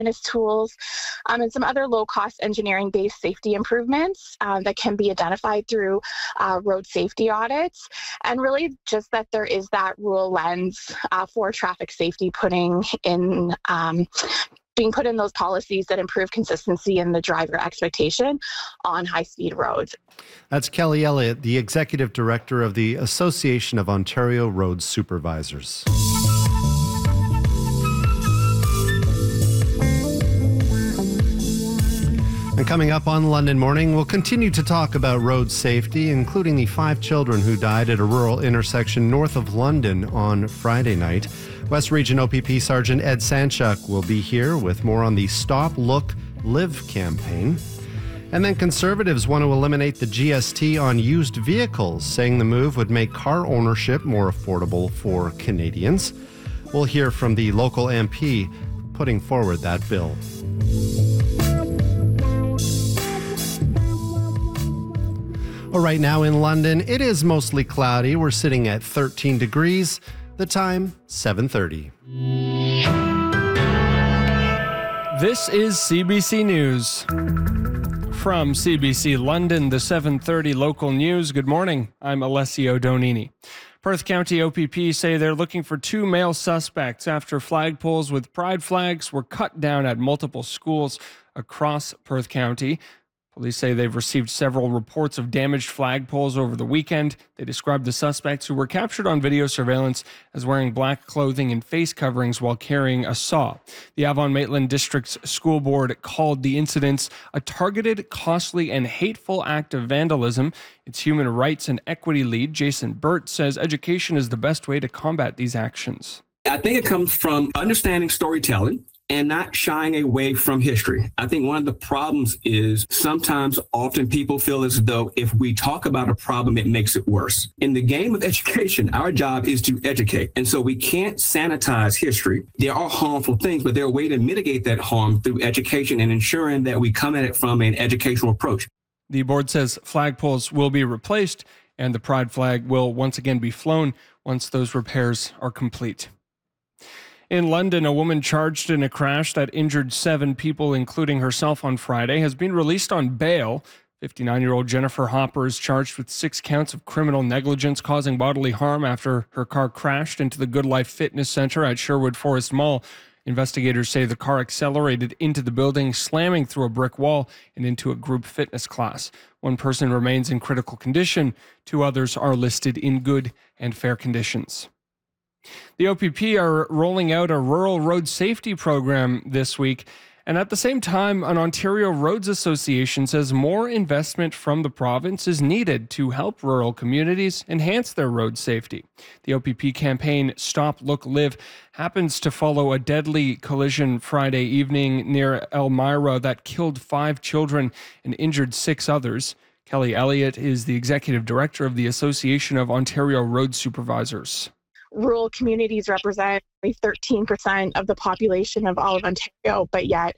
tools, and some other low-cost engineering-based safety improvements that can be identified through road safety audits. And really just that there is that rural lens for traffic safety being put in those policies that improve consistency in the driver expectation on high-speed roads. That's Kelly Elliott, the Executive Director of the Association of Ontario Road Supervisors. And coming up on London Morning, we'll continue to talk about road safety, including the 5 children who died at a rural intersection north of London on Friday night. West Region OPP Sergeant Ed Sanchuk will be here with more on the Stop, Look, Live campaign. And then Conservatives want to eliminate the GST on used vehicles, saying the move would make car ownership more affordable for Canadians. We'll hear from the local MP putting forward that bill. Well, right now in London, it is mostly cloudy. We're sitting at 13 degrees. The time, 7:30. This is CBC News. From CBC London, the 7:30 local news. Good morning. I'm Alessio Donini. Perth County OPP say they're looking for 2 male suspects after flagpoles with pride flags were cut down at multiple schools across Perth County. Police say they've received several reports of damaged flagpoles over the weekend. They described the suspects, who were captured on video surveillance, as wearing black clothing and face coverings while carrying a saw. The Avon-Maitland District's school board called the incidents a targeted, costly, and hateful act of vandalism. Its human rights and equity lead, Jason Burt, says education is the best way to combat these actions. I think it comes from understanding storytelling and not shying away from history. I think one of the problems is often people feel as though if we talk about a problem, it makes it worse. In the game of education, our job is to educate. And so we can't sanitize history. There are harmful things, but there are a way to mitigate that harm through education and ensuring that we come at it from an educational approach. The board says flagpoles will be replaced and the pride flag will once again be flown once those repairs are complete. In London, a woman charged in a crash that injured 7 people, including herself, on Friday, has been released on bail. 59-year-old Jennifer Hopper is charged with 6 counts of criminal negligence causing bodily harm after her car crashed into the Good Life Fitness Center at Sherwood Forest Mall. Investigators say the car accelerated into the building, slamming through a brick wall and into a group fitness class. 1 person remains in critical condition. 2 others are listed in good and fair conditions. The OPP are rolling out a rural road safety program this week, and at the same time, an Ontario Roads Association says more investment from the province is needed to help rural communities enhance their road safety. The OPP campaign Stop, Look, Live happens to follow a deadly collision Friday evening near Elmira that killed 5 children and injured 6 others. Kelly Elliott is the Executive Director of the Association of Ontario Road Supervisors. Rural communities represent 13% of the population of all of Ontario, but yet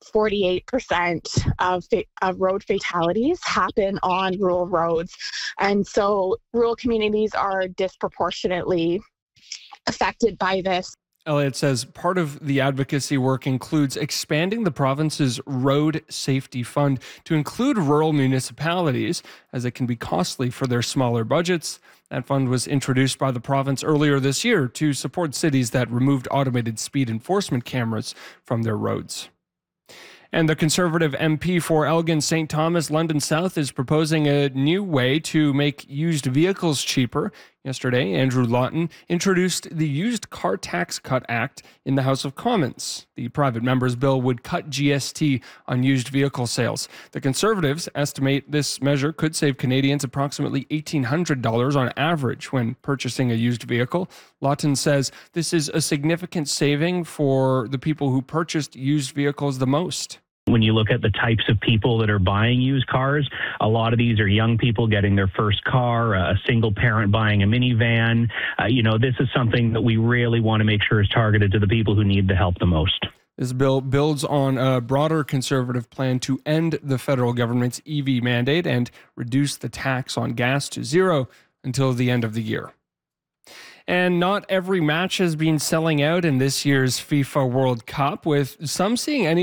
48% of road fatalities happen on rural roads. And so rural communities are disproportionately affected by this. Elliott says part of the advocacy work includes expanding the province's road safety fund to include rural municipalities, as it can be costly for their smaller budgets. That fund was introduced by the province earlier this year to support cities that removed automated speed enforcement cameras from their roads. And the Conservative MP for Elgin St. Thomas, London South, is proposing a new way to make used vehicles cheaper. Yesterday, Andrew Lawton introduced the Used Car Tax Cut Act in the House of Commons. The private member's bill would cut GST on used vehicle sales. The Conservatives estimate this measure could save Canadians approximately $1,800 on average when purchasing a used vehicle. Lawton says this is a significant saving for the people who purchased used vehicles the most. When you look at the types of people that are buying used cars, a lot of these are young people getting their first car, a single parent buying a minivan. This is something that we really want to make sure is targeted to the people who need the help the most. This bill builds on a broader Conservative plan to end the federal government's EV mandate and reduce the tax on gas to zero until the end of the year. And not every match has been selling out in this year's FIFA World Cup, with some seeing any